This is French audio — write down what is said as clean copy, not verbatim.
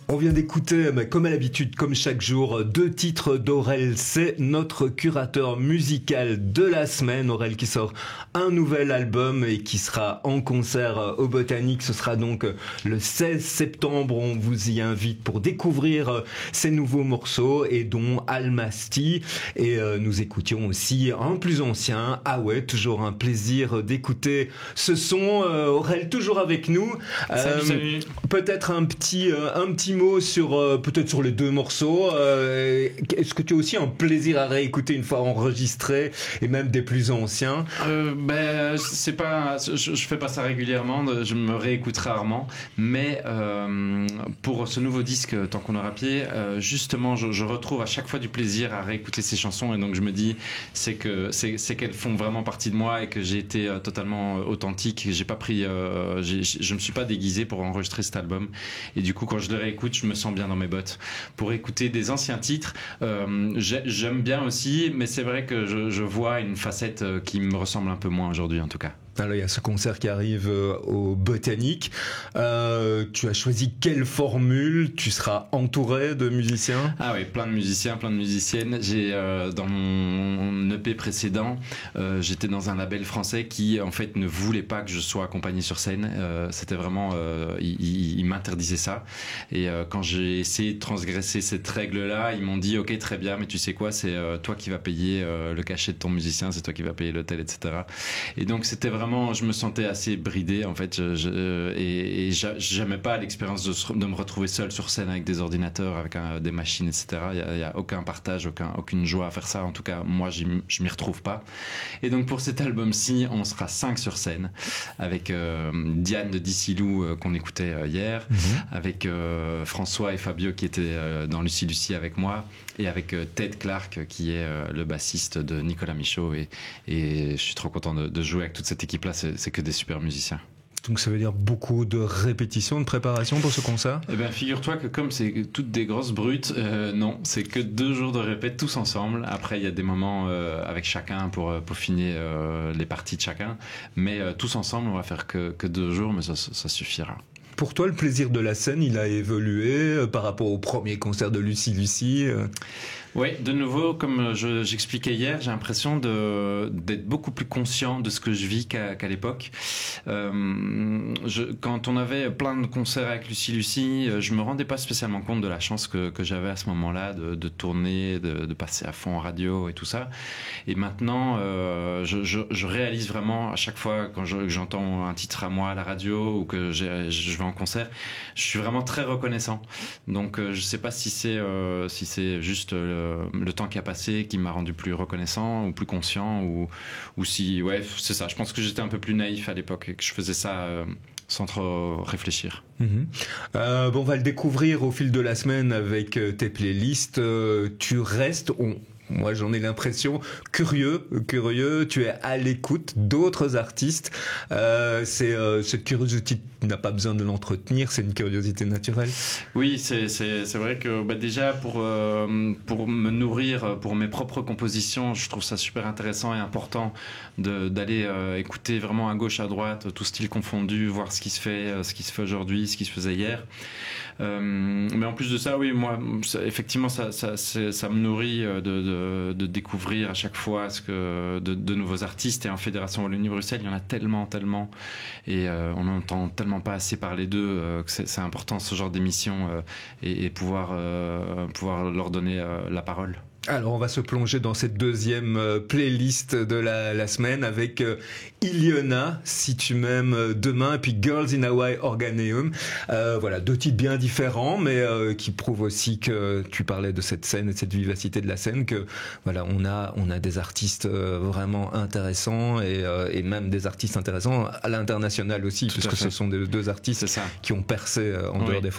On vient d'écouter, comme à l'habitude, comme chaque jour, 2 titres d'Aurel. C'est notre curateur musical de la semaine. Aurel qui sort un nouvel album et qui sera en concert au Botanique. Ce sera donc le 16 septembre. On vous y invite pour découvrir ses nouveaux morceaux et dont Almasty. Et nous écoutions aussi un plus ancien. Ah ouais, toujours un plaisir d'écouter ce son. Aurel toujours avec nous. Salut. Peut-être un petit mot sur peut-être sur les 2 morceaux. Est-ce que tu as aussi un plaisir à réécouter une fois enregistré et même des plus anciens? C'est pas, je fais pas ça régulièrement. Je me réécoute rarement, mais pour ce nouveau disque, Tant qu'on aura pied, justement, je retrouve à chaque fois du plaisir à réécouter ces chansons, et donc je me dis c'est qu'elles font vraiment partie de moi et que j'ai été totalement authentique. J'ai pas pris, je me suis pas déguisé pour enregistrer cet album, et du coup quand je le réécoute, je me sens bien dans mes bottes. Pour écouter des anciens titres, j'aime bien aussi, mais c'est vrai que je vois une facette qui me ressemble un peu moins aujourd'hui en tout cas. Alors, il y a ce concert qui arrive au Botanique. Tu as choisi quelle formule? Tu seras entouré de musiciens? Ah oui, plein de musiciens, plein de musiciennes. J'ai dans mon EP précédent, j'étais dans un label français qui en fait ne voulait pas que je sois accompagné sur scène. C'était vraiment, il m'interdisait ça. Et quand j'ai essayé de transgresser cette règle-là, ils m'ont dit ok, très bien, mais tu sais quoi, c'est toi qui vas payer le cachet de ton musicien, c'est toi qui vas payer l'hôtel, etc. Et donc c'était vraiment, je me sentais assez bridé en fait, et j'aimais pas l'expérience de me retrouver seul sur scène avec des ordinateurs, avec des machines, etc. Il y a aucun partage, aucune joie à faire ça. En tout cas, moi, je m'y retrouve pas. Et donc pour cet album-ci, on sera 5 sur scène, avec Diane de Dicilou qu'on écoutait hier, avec François et Fabio qui étaient dans Lucie Lucie avec moi, et avec Ted Clark qui est le bassiste de Nicolas Michaud, et je suis trop content de jouer avec toute cette équipe là. C'est que des super musiciens. Donc ça veut dire beaucoup de répétitions, de préparation pour ce concert? Eh bien, figure-toi que comme c'est toutes des grosses brutes, non, c'est que 2 jours de répète tous ensemble. Après, il y a des moments avec chacun pour peaufiner les parties de chacun, mais tous ensemble, on va faire que 2 jours, mais ça suffira. Pour toi, le plaisir de la scène, il a évolué par rapport au premier concert de Lucie Lucie? Oui, de nouveau, comme j'expliquais hier, j'ai l'impression d'être beaucoup plus conscient de ce que je vis qu'à l'époque. Quand on avait plein de concerts avec Lucie Lucie, je me rendais pas spécialement compte de la chance que j'avais à ce moment-là de tourner, de passer à fond en radio et tout ça. Et maintenant, je réalise vraiment à chaque fois quand j'entends un titre à moi à la radio ou que je vais en concert, je suis vraiment très reconnaissant. Donc je sais pas si c'est juste le temps qui a passé qui m'a rendu plus reconnaissant ou plus conscient, ou si, ouais, c'est ça. Je pense que j'étais un peu plus naïf à l'époque et que je faisais ça sans trop réfléchir. On va le découvrir au fil de la semaine avec tes playlists. Tu restes... Moi, j'en ai l'impression curieux. Tu es à l'écoute d'autres artistes. Cette curiosité, tu n'as pas besoin de l'entretenir. C'est une curiosité naturelle. Oui, c'est vrai que déjà pour me nourrir, pour mes propres compositions, je trouve ça super intéressant et important d'aller écouter vraiment à gauche, à droite, tout style confondu, voir ce qui se fait aujourd'hui, ce qui se faisait hier. Mais en plus de ça, oui, moi, effectivement, ça me nourrit de découvrir à chaque fois de nouveaux artistes. Et en Fédération Wallonie-Bruxelles, il y en a tellement, et on n'entend tellement pas assez parler d'eux, que c'est important ce genre d'émission, et pouvoir leur donner la parole. Alors on va se plonger dans cette deuxième playlist de la semaine avec Iliona, Si tu m'aimes demain, et puis Girls in Hawaii Organeum. Voilà, 2 titres bien différents, mais qui prouvent aussi que tu parlais de cette scène et de cette vivacité de la scène, que voilà, on a des artistes vraiment intéressants, et même des artistes intéressants à l'international aussi, puisque ce sont des 2 artistes qui ont percé en dehors des frontières.